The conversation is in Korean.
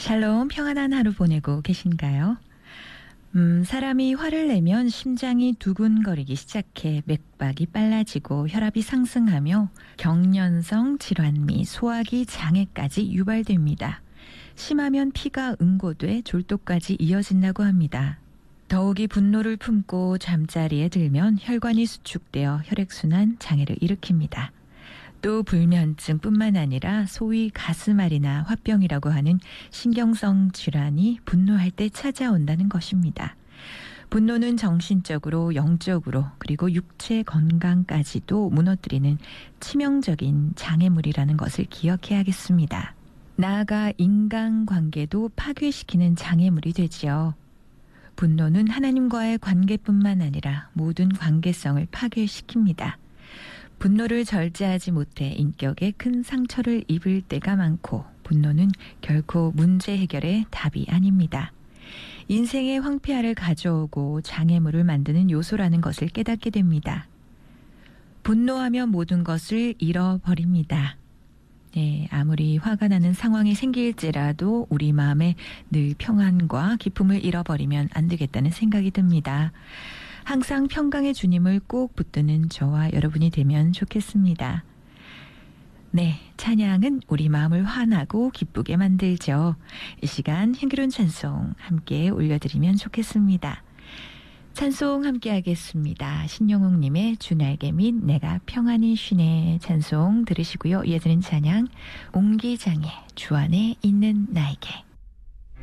샬롬, 평안한 하루 보내고 계신가요? 사람이 화를 내면 심장이 두근거리기 시작해 맥박이 빨라지고 혈압이 상승하며 경련성 질환 및 소화기 장애까지 유발됩니다. 심하면 피가 응고돼 졸도까지 이어진다고 합니다. 더욱이 분노를 품고 잠자리에 들면 혈관이 수축되어 혈액순환 장애를 일으킵니다. 또 불면증뿐만 아니라 소위 가슴앓이나 화병이라고 하는 신경성 질환이 분노할 때 찾아온다는 것입니다. 분노는 정신적으로, 영적으로, 그리고 육체 건강까지도 무너뜨리는 치명적인 장애물이라는 것을 기억해야겠습니다. 나아가 인간관계도 파괴시키는 장애물이 되지요. 분노는 하나님과의 관계뿐만 아니라 모든 관계성을 파괴시킵니다. 분노를 절제하지 못해 인격에 큰 상처를 입을 때가 많고 분노는 결코 문제 해결의 답이 아닙니다. 인생의 황폐화를 가져오고 장애물을 만드는 요소라는 것을 깨닫게 됩니다. 분노하면 모든 것을 잃어버립니다. 네, 아무리 화가 나는 상황이 생길지라도 우리 마음에 늘 평안과 기쁨을 잃어버리면 안 되겠다는 생각이 듭니다. 항상 평강의 주님을 꼭 붙드는 저와 여러분이 되면 좋겠습니다. 네, 찬양은 우리 마음을 환하고 기쁘게 만들죠. 이 시간 향기로운 찬송 함께 올려드리면 좋겠습니다. 찬송 함께 하겠습니다. 신영옥님의 주 날개 및 내가 평안히 쉬네 찬송 들으시고요. 이어지는 찬양 옹기장의 주 안에 있는 나에게.